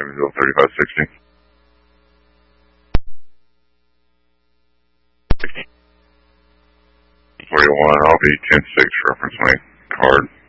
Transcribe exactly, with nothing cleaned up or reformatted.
Evansville thirty-five sixty. forty-one, I'll be ten six, reference my card.